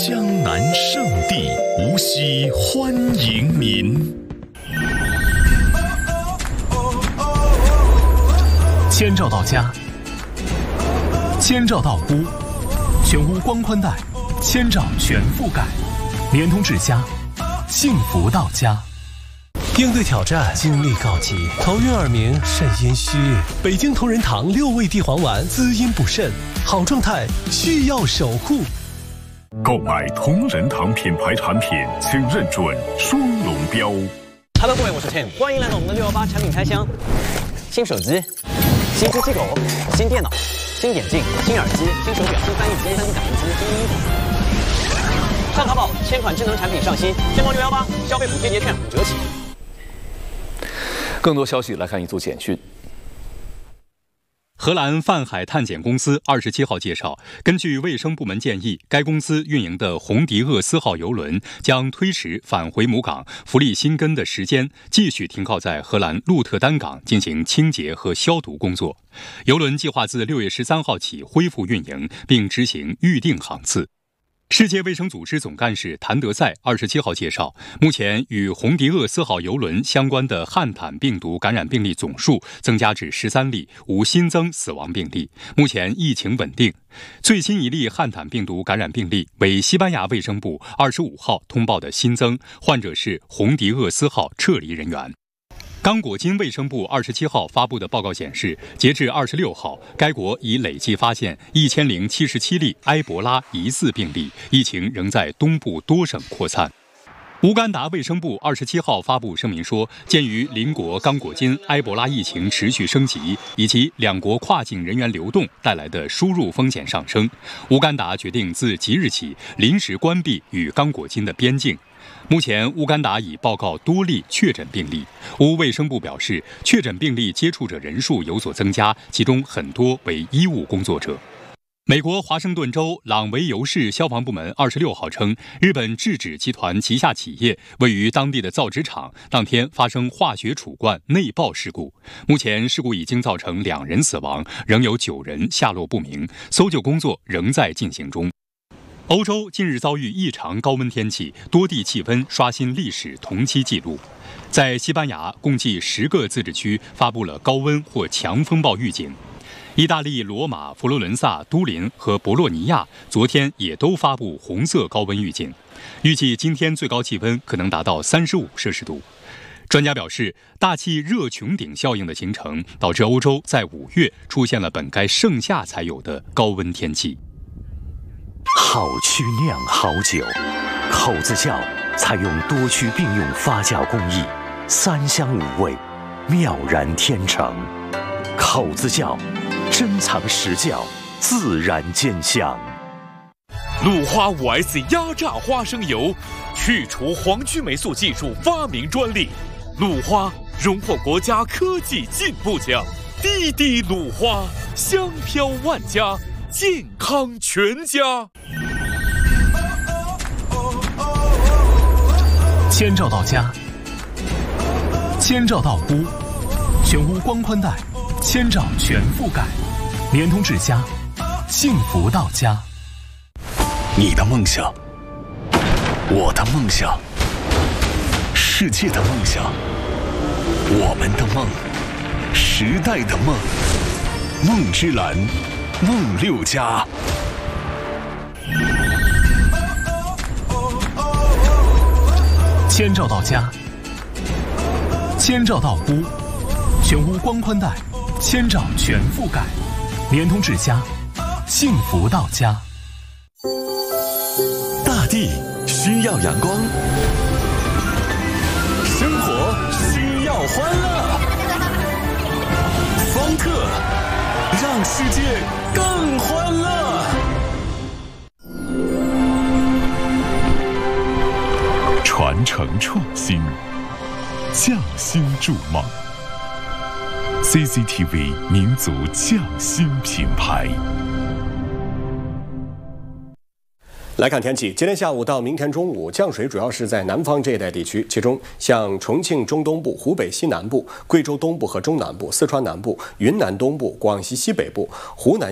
江南圣地，无锡欢迎您。千兆到家，千兆到屋，全屋光宽带，千兆全覆盖，联通至家，幸福到家。 应对挑战，精力告急，头晕耳鸣，肾阴虚。北京同仁堂6味地黄丸，滋阴补肾，好状态需要守护。 购买同仁堂品牌产品，请认准双龙标。 Hello， 各位，我是 Tim， 欢迎来到我们的618产品开箱。新手机、新机器狗、新电脑、新眼镜、新耳机、新手表、新翻译机、3D 打印机、新衣服。上淘宝，1000款智能产品上新，天猫618消费补贴节券5折起。 更多消息来看一组简讯。 荷兰泛海探险公司27号介绍，根据卫生部门建议，该公司运营的红迪厄斯号邮轮将推迟返回母港弗利辛根的时间，继续停靠在荷兰鹿特丹港进行清洁和消毒工作。邮轮计划自6月13号起恢复运营，并执行预定航次。世界卫生组织总干事谭德赛27号介绍，目前与红迪厄斯号邮轮相关的汉坦病毒感染病例总数增加至13例，无新增死亡病例。目前疫情稳定。最新一例汉坦病毒感染病例为西班牙卫生部25号通报的新增，患者是红迪厄斯号撤离人员。刚果金卫生部27号发布的报告显示，截至26号，该国已累计发现1077例埃博拉疑似病例，疫情仍在东部多省扩散。乌干达卫生部27号发布声明说，鉴于邻国刚果金埃博拉疫情持续升级，以及两国跨境人员流动带来的输入风险上升，乌干达决定自即日起临时关闭与刚果金的边境。目前，乌干达已报告多例确诊病例。乌卫生部表示，确诊病例接触者人数有所增加，其中很多为医务工作者。美国华盛顿州朗维尤市消防部门26号称，日本制纸集团旗下企业位于当地的造纸厂当天发生化学储罐内爆事故。目前，事故已经造成2人死亡，仍有9人下落不明，搜救工作仍在进行中。欧洲近日遭遇异常高温天气，多地气温刷新历史同期纪录。在西班牙，共计10个自治区发布了高温或强风暴预警。意大利罗马、佛罗伦萨、都灵和博洛尼亚昨天也都发布红色高温预警，预计今天最高气温可能达到35摄氏度。专家表示，大气热穹顶效应的形成，导致欧洲在5月出现了本该盛夏才有的高温天气。 好曲酿好酒，口子窖采用多区并用发酵工艺，3香5味，妙然天成。口子窖珍藏实窖，自然兼香。 鲁花5S 压榨花生油，去除黄曲霉素技术发明专利，鲁花荣获国家科技进步奖。滴滴鲁花，香飘万家，健康全家。 千兆到家，千兆到屋，全屋光宽带，千兆全覆盖，联通至家，幸福到家。 你的梦想，我的梦想，世界的梦想，我们的梦，时代的梦，梦之蓝，梦6家。 千兆到家，千兆到屋，全屋光宽带，千兆全覆盖，联通至家，幸福到家。 大地需要阳光，生活需要欢乐，方特让世界更欢乐。 传承创新，匠心筑梦。CCTV 民族匠心品牌。 来看天气，今天下午到明天中午，降水主要是在南方这一带地区，其中像重庆中东部、湖北西南部、贵州东部和中南部、四川南部、云南东部、广西西北部、湖南